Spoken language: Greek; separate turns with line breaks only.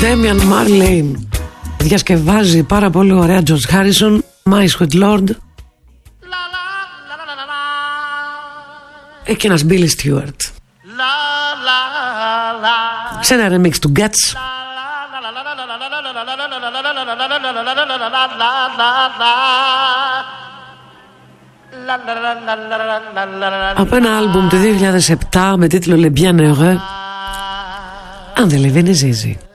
Damian Marley. Διασκευάζει πάρα πολύ ωραία George Harrison, My Sweet Lord. Και ένας Billy Stewart σε ένα remix του Guts. Από ένα άλμπουμ του 2007 με τίτλο Le Bien Heureux. Αν δεν λέει δεν είναι Zizi.